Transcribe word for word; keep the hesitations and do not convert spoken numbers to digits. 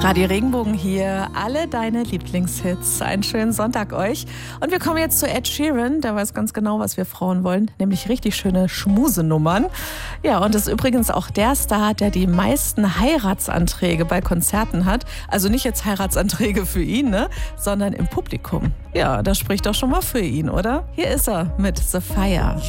Radio Regenbogen hier, alle deine Lieblingshits. Einen schönen Sonntag euch. Und wir kommen jetzt zu Ed Sheeran, der weiß ganz genau, was wir Frauen wollen, nämlich richtig schöne Schmusenummern. Ja, und ist übrigens auch der Star, der die meisten Heiratsanträge bei Konzerten hat. Also nicht jetzt Heiratsanträge für ihn, ne, sondern im Publikum. Ja, das spricht doch schon mal für ihn, oder? Hier ist er mit The Fire.